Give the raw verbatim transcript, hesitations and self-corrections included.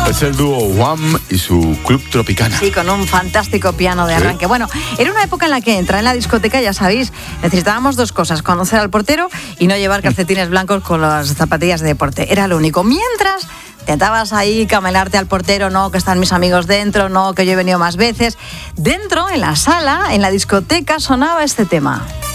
Es el dúo Wham y su Club Tropicana. Sí, con un fantástico piano de arranque. ¿Sí? Bueno, era una época en la que entrar en la discoteca, ya sabéis, necesitábamos dos cosas: conocer al portero y no llevar calcetines blancos con las zapatillas de deporte. Era lo único. Mientras intentabas ahí camelarte al portero, no, que están mis amigos dentro, no, que yo he venido más veces. Dentro, en la sala, en la discoteca, sonaba este tema.